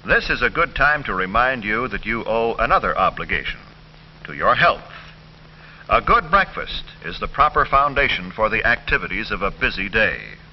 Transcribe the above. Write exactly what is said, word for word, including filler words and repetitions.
This is a good time to remind you that you owe another obligation, to your health. A good breakfast is the proper foundation for the activities of a busy day.